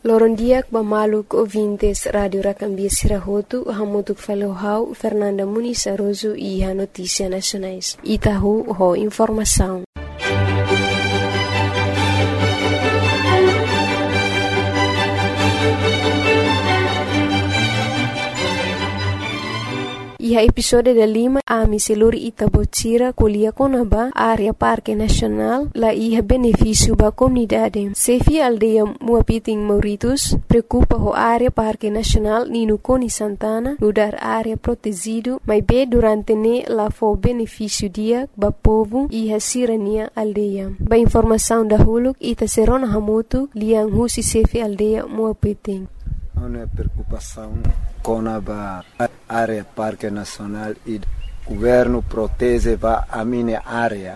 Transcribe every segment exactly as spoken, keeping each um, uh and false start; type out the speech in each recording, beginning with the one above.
Lorondiak bamaluk ouvintes Radio Racambia Sirahotu, hamutuk falohau Fernanda Muniz Aroso e a Notícia Nacionais. Itahu ho informação. E a episódio da Lima, a miseluri Itabotira, colia conaba, área Parque Nacional, lá ia benefício para a comunidade. Sefi aldeia Muapiting Mauritus, preocupa a área Parque Nacional Nino Coni Santana, lugar área protegido, mas bem durante ne lá foi benefício dia, para povo e a sirania aldeia. Ba informação da Huluk, Ita Serona Hamutu, liang husi Sefi aldeia Muapiting. Uma preocupação com a área Parque Nacional e o governo protege a minha área.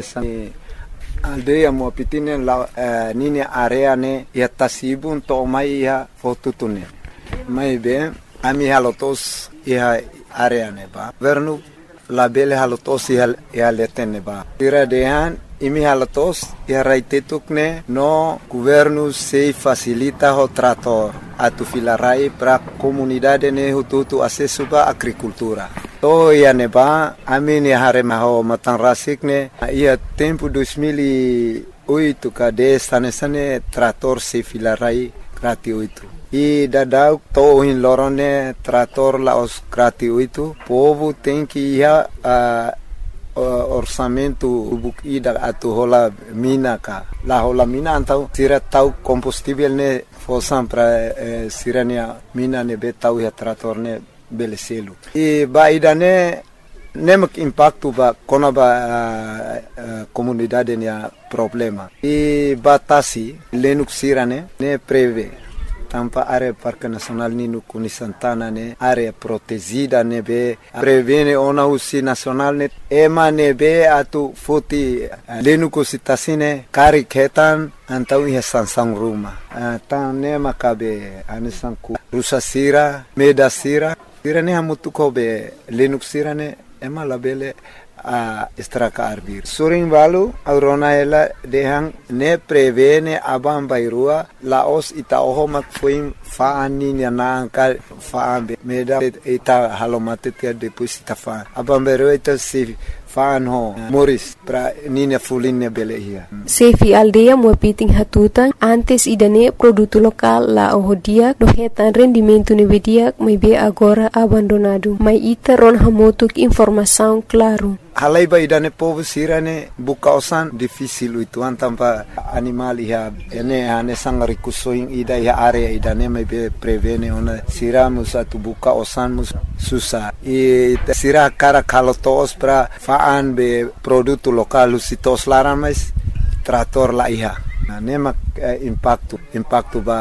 A aldeia Muapiting lá minha área né e a sibun to mai a fotutune. Mas bem a minha lotos e a área né ba. Governo lá bele halotos e a letene ba. Tira dehan imi halatos e raitetukne no governo se facilita o trator atu filarai para comunidade ne hututu acesso ba agricultura. To ia neba amini harema ho matan rasikne ia tempo dois mil e oito kade sane sane trator se filarai gratuito. E dadau to in lorone trator la os gratuito. Povo tem que ia uh, Uh, orçamento bukida atu hola mina ka la hola mina antau sira tau combustível ne fosam para eh, sirania mina ne betau ya trator ne beleselu e ba idane nemak impacto ba kona ba uh, uh, comunidade ne problema e batasi lenuk sirane ne preve tampa área Parque Nacional Nino Coni Santana ne área protegida ne be prevene ona usi nacional ne ema ne be atu foti lenu cositasine kari ketan antau ia sansang ruma tan ne makabe anisanku rusa sira meda sira sira ne hamutu kobe lenu sira ne ema labele a estraka arbir surin valu aurona ela dehang ne prevene abam bairua laos ita ohomak fuim faani na ka faambe meda ita halomate tia depois ita fa abam bairua ita se faan ho moris pra nina fulinne belehia Sefi aldeia Muapiting hatutan antes idane produto lokal la ohodia dohetan rendimento nevedia mai be agora abandonado mai ita ron hamotuk informação claro. Halai ba idane povo sirane bukausan difícil itu antampa animal iha ene ane sangari kusoing ida iha area idane mai be prevene ona siramus atu bukausan mus susah e sira cara kalotos pra faan be produto lokal usitos laran mais trator la iha na nema eh, impacto impacto ba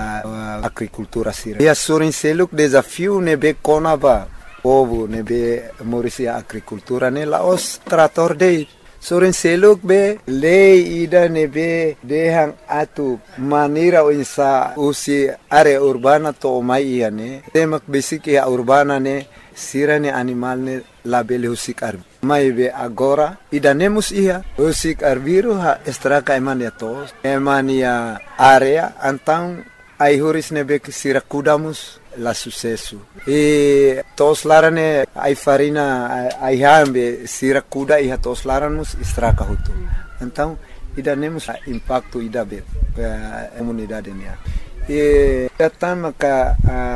uh, agricultura sira ia surin seluk desafio ne be kona ba povo ne be morisia agricultura ne laos trator de soren seluk be lei ida ne be dehang atu manira insa usi area urbana to mai ia ne temak basic ya urbana ne sirane animal ne label husik arbi mai be agora ida nemus ia husik arbiru ha estraka emania tos emania area antang ai huris ne be sira kudamus la sucesso e tos larane ai farina ai hambe sira kuda e tos laranos estraka hutu então ida nemos impacto ida be a comunidade nia e tatama ka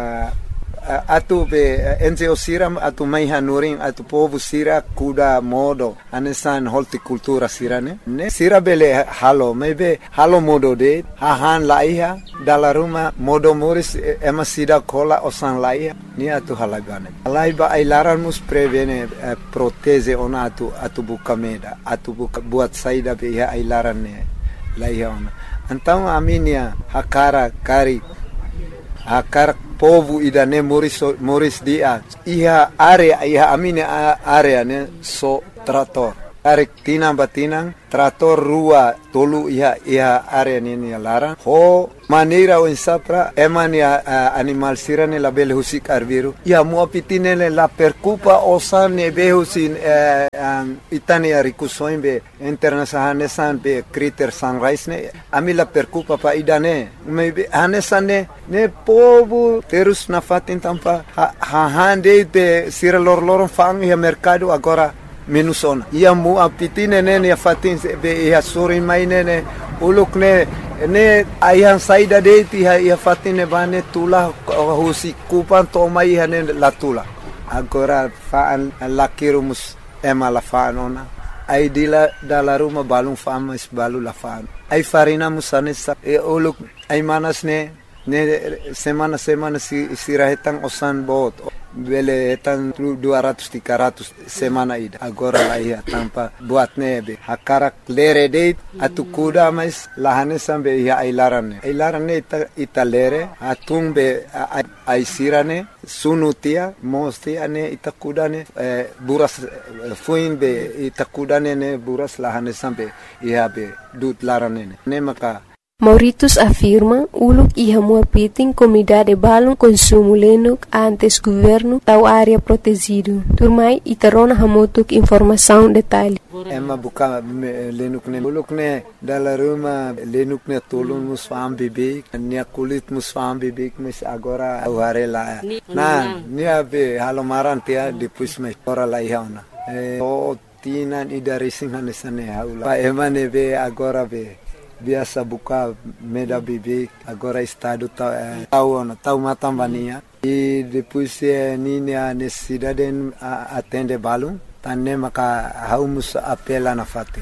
atu be enze osiram atu mai hanurin atu povo sira kuda modo anesan horticultura sirane ne sira bele halo maybe halo modo de hahan laiha dalla ruma modo moris ema sida cola osan laiha ni atu halagane laiba ai laranmus prevene eh, proteze ona atu atu bukameda atu buka, buat saida be ai larane laiha ona então a minha hakara kari akar povo idane moris moris dia iha area iha amine area ne so trator Tarik tinang batinang, trator rua tolu iha iha area nini larang. Ho maneira o insapra eman ya uh, animal sirane la bele husik arviru. Ya mua pitinele la percupa osan ne behusin uh, um, itani ya rikusoin be international hanesan be kriter sunrise ne. Ami la percupa pa idane. Me hanesan ne ne povo terus na fatin tampa ha, ha hande be sira lor lor fang ya mercado agora menusona. Ia mu apitine nene ya fatin be ya suri mai nene uluk ne ne ayan saida de ti ya fatine bane tula husi kupan to mai hane la tula. Agora fa lakirumus ema la fanona. Ai dila dala ruma balung fama is balu la fan. Ai farina musane sa e uluk ai manas ne ne semana semana si sirahetang osan bot. Bele etan dua ratus tiga ratus semana ida agora la ia tampa buat nebe hakarak lere date atu kuda mais lahane sambe ia ailarane ailarane ita ita lere atung be aisirane sunutia mostia ne ita kudane buras fuin be ita kudane ne buras lahane sambe ia be dut larane ne maka Mauritius afirma uluk iha muapiting comunidade balon consumo lenuk antes governo tau área protegido. Turmai itarona hamotuk informação detalhe. Emma buka lenuk ne uluk ne dala ruma lenuk ne tolun musfam bibik nia kulit musfam bibik mas agora uharela. Na nia be halomaran tia depois me ora la ihauna. O tinan ida racing hanesane haula. Pa Emma ne be agora be biasa buka meda bibik agora estado tau eh, tau tau matambania e depois eh, nini a necessidade a atende balum tanne maka haumus apela na fate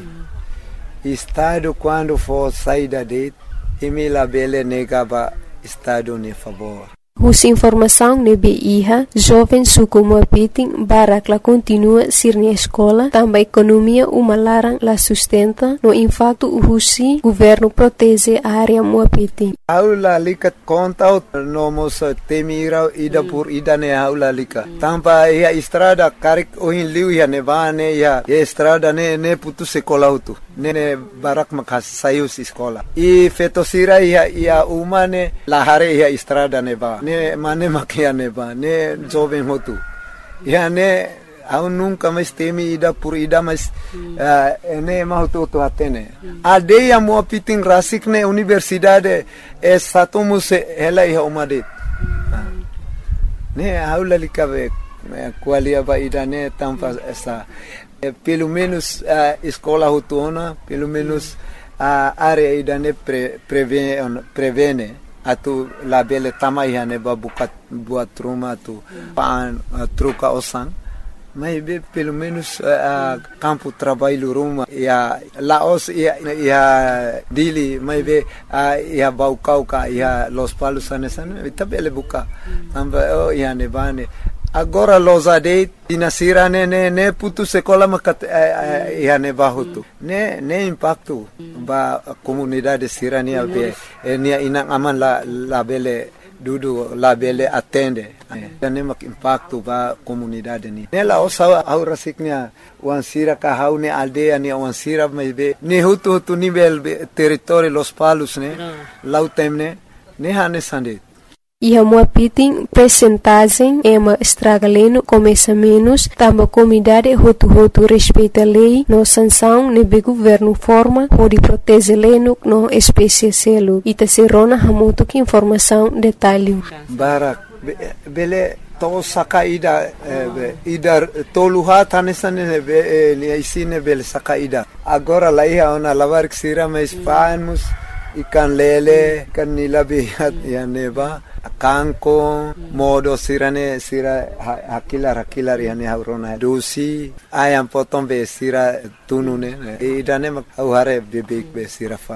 estado quando for saída de emila bele negaba estado ne favor. Us informação nebe iha, jovem suku muapiting barak la continua sir na escola, também economia uma larang la sustenta, no impacto uhusi, governo protege a área muapiting. Aula likat conta no mos temira ida por ida ne aula lika. Tampa ia estrada karik ohin liu ia nevane ia estrada ne ne putu sekolah utu. Ne barak makas sayus escola. I fetosira ia ia umane lahare ia estrada neva. Ne mane makia neva ne jovem hotu. Ia ne au nunca mais temi ida por ida mas uh, ne mahutu tu atene. Ade ya muapiting rasik ne universidade é satumus ela ia umade. Ne aula likabe qualia ba ida ne tampa essa pelo menos a uh, escola rotona, pelo menos a uh, área ida ne pre, prevene prevene atu la bele tamai hane ba bukat buat rumah tu pan uh, truca osan mas be pelo menos a uh, campo trabalho rumah ya laos ya ya dili mas be uh, ya baukau ka ya los palos anesan itabele buka tamba oh ya ne bane. Agora los adeit dinasira ne ne ne putu sekolah makat eh, eh, ne bahutu ne ne impacto ba comunidade sirania be eh, nia inang aman la la bele dudu la bele atende eh, ne mak impacto ba comunidade ni ne la osa au rasiknya wansira ka haune aldea ni wansira me be ne hutu hutu nivel territorio los palos ne lautem ne ne hane sande. Iha muapiting percentagem ema estragaleno começa menos, tamba comunidade hotu-hotu respeita a lei, no sanção nebe governo forma, pode proteger leno no espécie selo. Ita serona hamoto que informação detalhe. Barak, bele to saka ida ida toluha tanesane be ni isine bele saka ida. Agora lá ia ona lavar que sira mais panos ikan lele kan nilabihat ya neba kanko modo sirane sira hakilar hakilar yani haurona dosi ayam potong be sira tunune idane hare bebek be sira fa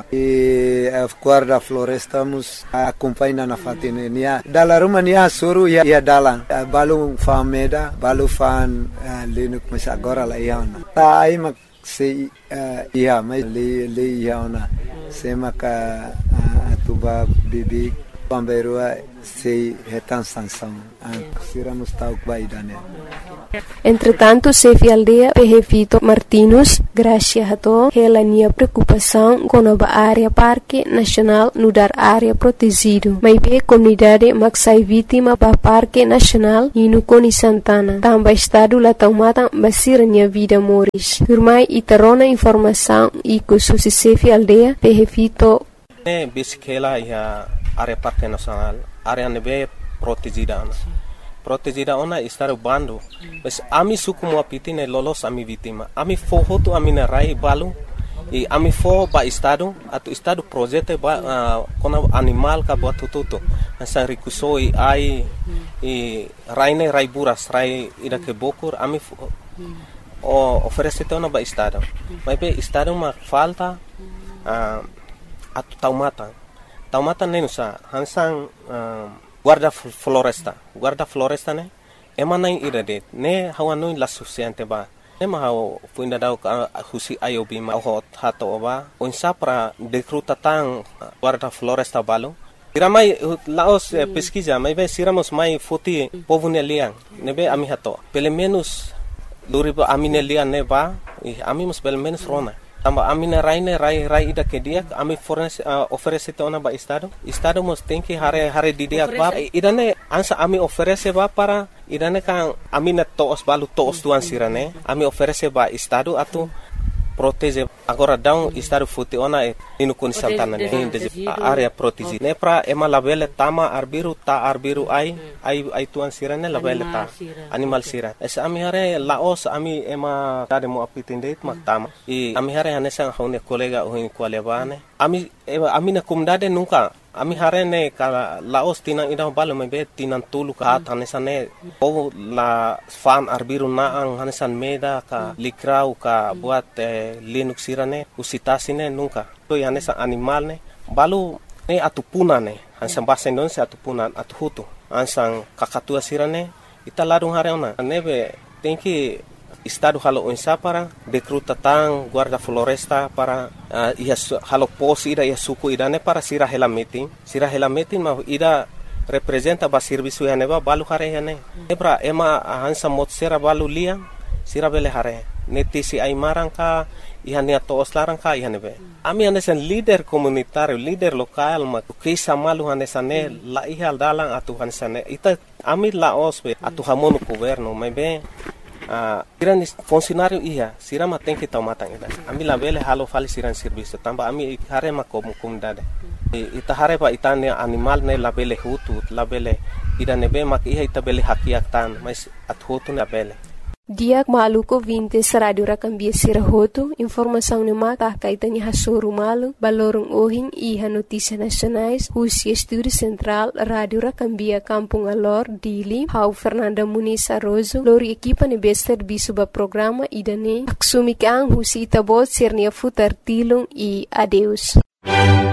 e guarda floresta mus acompanha na fatine nia dala ruma nia suru ya ya dalan balu fameda balu fan lenuk mas agora la iana ta ai mak se ia mai le le iana se maka atuba bebek pamberua sei retan sanção sira mustauk baidane. Entretanto, Sefi Aldea Pehevito Martinus, graças a to, ela tinha preocupação com a área Parque Nacional no dar área protegido. Mas bem, comunidade maxai vítima para Parque Nacional e no Coni Santana. Também estado lá tomada basir minha vida moris. Firmai e tarona informação e que susi Sefi Aldea Pehevito. Ne bisikela ia área Parque Nacional, área nebe protegida. Protegida ona estar bando. Mas ami suku mo apitine lolos ami vítima. Ami foho tu ami na rai balu. E ami fo ba estado atu estado projeto ba uh, kona animal ka buat tututo. Nasa rikusoi ai e raine rai buras rai ida ke bokur ami fo, o oferece te ona ba estado. Mas be estado ma falta uh, atu taumata. Taumata nenusa hansang uh, guarda floresta, guarda floresta ne, emana ira de, ne hawanui la suficiente ba, ne mahau puinda dau ka husi ayobi ma hot hato ba, onsa para decruta tang guarda floresta balo. Iramai laos eh, pesquisa, mai be siramos mai foti povune liang, ne be ami hato, pelo menos luriba amine liang ne ba, e ami mus pelo menos rona. Tamba amina raine rai rai ida ke dia ami fornece uh, oferece te ona ba estado estado mos tem que hare hare di dia ba idane ansa ami oferece ba para idane kan amina toos balu toos tuan sirane ami oferece ba estado atu protege agora down estado futi ona e inu kun santana ne de area protege ne pra ema labele tama arbiru ta arbiru ai ai ai tuan sirane labele ta animal sira es ami hare laos ami ema tade mo apitinde mak tama e ami hare hanesa hone kolega ohin kwalebane ami ami na kumdade nunca ami hare ne ka laos tinang ida balo mebe tinang tulu ka hanesa ne o la fan arbiru na ang hanesan meda ka likrau ka buat eh, linux sirane usitasine nunca to hanesa animal ne balu ne atupuna ne hansan bahasa Indonesia atupuna atuhutu ansang kakatua sirane ita larung hare ona nebe tenki estado halo onsa para decruta tang guarda floresta para uh, ia halo pos ida ia suku idane para sira hela meeting sira hela meeting ma ida representa ba serviço ya neba balu hare ya ne ebra ema hansa mot sera balu lia sira bele hare neti si ai marangka ihania to oslarang ka ihanebe ami anesan leader komunitario leader lokal ma kisa malu hanesane la ihal dalang atu hanesane ita ami la ospe atu hamonu governo mebe Uh, siran funcionário ia sirama tem que tomar tangida ami la bele halo fali siran serviço tamba ami hare ma kom comunidade e ita hare ba itane animal ne la bele hutu la bele ida nebe mak ia ita bele hakiak tan mas at hutu na bele Diak maluko vinte sa radio rakambia sirahoto, informação ni maka kaitanya hasuru malu, balorong ohin iha notícia nacionais, husi estúdio central, radio rakambia Kampung Alor, Dili, hau Fernanda Muniz Arrozo, lori equipa ni bester bisu ba programa idane, aksumikang husi itabot sirnia futar tilong i adeus.